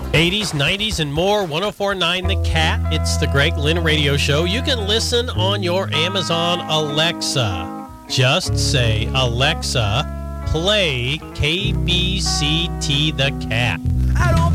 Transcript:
80s, 90s, and more. 104.9 The Cat. It's the Greg Lynn Radio Show. You can listen on your Amazon Alexa. Just say, Alexa, play KBCT The Cat. I don't